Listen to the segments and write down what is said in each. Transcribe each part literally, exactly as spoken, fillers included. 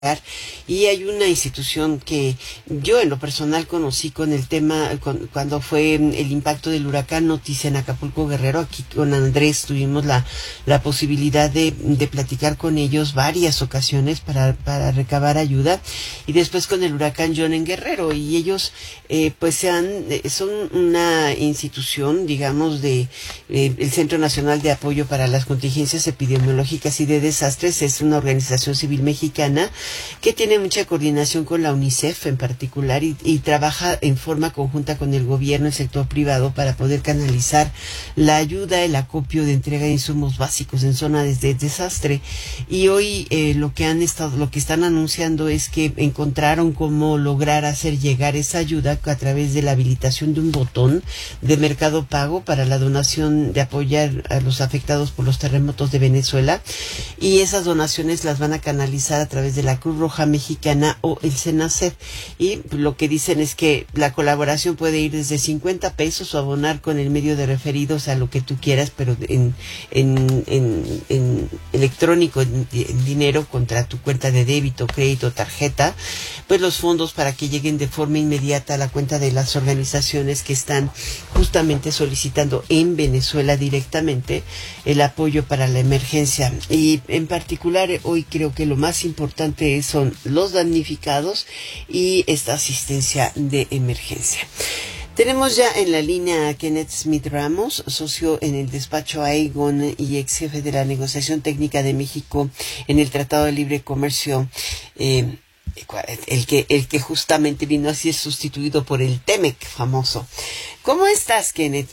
Y hay una institución que yo en lo personal conocí con el tema, con, cuando fue el impacto del huracán Otis en Acapulco, Guerrero. Aquí con Andrés tuvimos la, la posibilidad de, de platicar con ellos varias ocasiones para, para recabar ayuda, y después con el huracán John en Guerrero, y ellos eh, pues sean, son una institución, digamos, de eh, el Centro Nacional de Apoyo para las Contingencias Epidemiológicas y de Desastres. Es una organización civil mexicana que tiene mucha coordinación con la UNICEF en particular, y, y trabaja en forma conjunta con el gobierno y el sector privado para poder canalizar la ayuda, el acopio de entrega de insumos básicos en zonas de desastre. Y hoy eh, lo que han estado, lo que están anunciando es que encontraron cómo lograr hacer llegar esa ayuda a través de la habilitación de un botón de Mercado Pago para la donación de apoyar a los afectados por los terremotos de Venezuela, y esas donaciones las van a canalizar a través de la Cruz Roja Mexicana o el SENACED. Y lo que dicen es que la colaboración puede ir desde cincuenta pesos o abonar con el medio de referidos a lo que tú quieras, pero en, en, en, en electrónico, en, en dinero, contra tu cuenta de débito, crédito, tarjeta, pues los fondos para que lleguen de forma inmediata a la cuenta de las organizaciones que están justamente solicitando en Venezuela directamente el apoyo para la emergencia. Y en particular hoy creo que lo más importante son los damnificados y esta asistencia de emergencia. Tenemos ya en la línea a Kenneth Smith Ramos, socio en el despacho Aegon y ex jefe de la negociación técnica de México en el Tratado de Libre Comercio, eh, el que el que justamente vino a ser sustituido por el TEMEC famoso. ¿Cómo estás, Kenneth?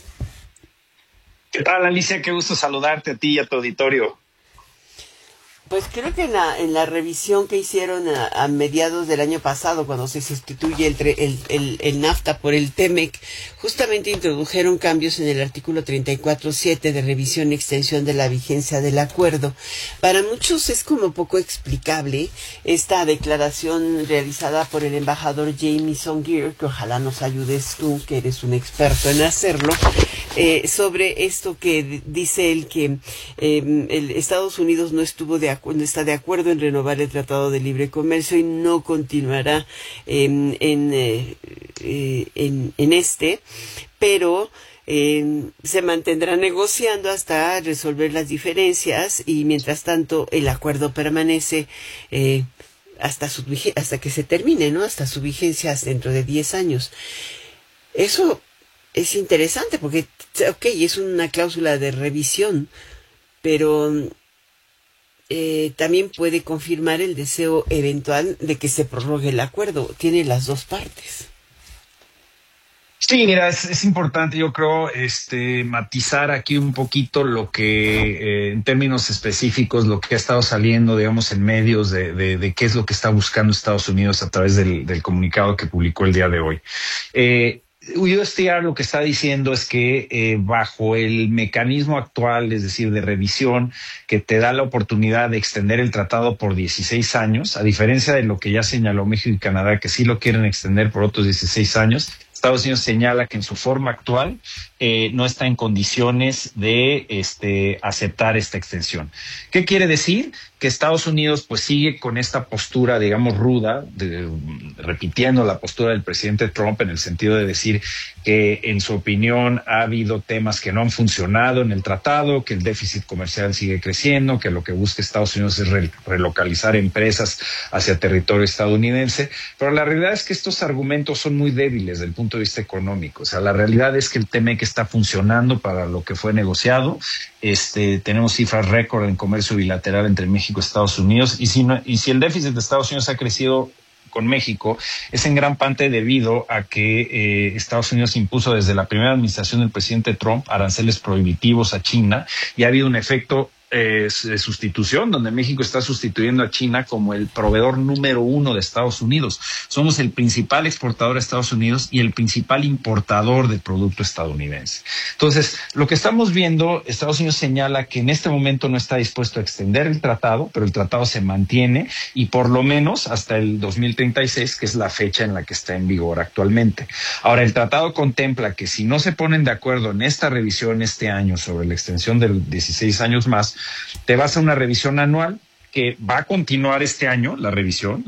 ¿Qué tal, Alicia? Qué gusto saludarte a ti y a tu auditorio. Pues creo que en la, en la revisión que hicieron a, a mediados del año pasado, cuando se sustituye el, el, el, el NAFTA por el TEMEC, justamente introdujeron cambios en el artículo treinta y cuatro punto siete de revisión y extensión de la vigencia del acuerdo. Para muchos es como poco explicable esta declaración realizada por el embajador Jamieson Geer, que ojalá nos ayudes tú, que eres un experto en hacerlo, eh, sobre esto que dice él que eh, el Estados Unidos no estuvo de acuerdo no está de acuerdo en renovar el Tratado de Libre Comercio y no continuará eh, en, eh, en, en este, pero eh, se mantendrá negociando hasta resolver las diferencias, y mientras tanto el acuerdo permanece eh, hasta su hasta que se termine, ¿no? Hasta su vigencia dentro de diez años. Eso es interesante porque, ok, es una cláusula de revisión, pero Eh, también puede confirmar el deseo eventual de que se prorrogue el acuerdo. Tiene las dos partes. Sí, mira, es, es importante, yo creo, este, matizar aquí un poquito lo que, eh, en términos específicos, lo que ha estado saliendo, digamos, en medios de, de, de qué es lo que está buscando Estados Unidos a través del, del comunicado que publicó el día de hoy. Eh, U S T R lo que está diciendo es que eh, bajo el mecanismo actual, es decir, de revisión, que te da la oportunidad de extender el tratado por dieciséis años, a diferencia de lo que ya señaló México y Canadá, que sí lo quieren extender por otros dieciséis años, Estados Unidos señala que en su forma actual eh, no está en condiciones de este, aceptar esta extensión. ¿Qué quiere decir? Que Estados Unidos pues sigue con esta postura, digamos, ruda, de, repitiendo la postura del presidente Trump en el sentido de decir que en su opinión ha habido temas que no han funcionado en el tratado, que el déficit comercial sigue creciendo, que lo que busca Estados Unidos es re relocalizar empresas hacia territorio estadounidense, pero la realidad es que estos argumentos son muy débiles desde el punto de vista económico. O sea, la realidad es que el TEMEC está funcionando para lo que fue negociado. Este, tenemos cifras récord en comercio bilateral entre México y Estados Unidos, y si, no, y si el déficit de Estados Unidos ha crecido con México, es en gran parte debido a que eh, Estados Unidos impuso desde la primera administración del presidente Trump aranceles prohibitivos a China, y ha habido un efecto eh, de sustitución, donde México está sustituyendo a China como el proveedor número uno de Estados Unidos. Somos el principal exportador a Estados Unidos y el principal importador de producto estadounidense. Entonces, lo que estamos viendo, Estados Unidos señala que en este momento no está dispuesto a extender el tratado, pero el tratado se mantiene, y por lo menos hasta el dos mil treinta y seis, que es la fecha en la que está en vigor actualmente. Ahora, el tratado contempla que si no se ponen de acuerdo en esta revisión este año sobre la extensión de dieciséis años más, te vas a una revisión anual que va a continuar este año la revisión.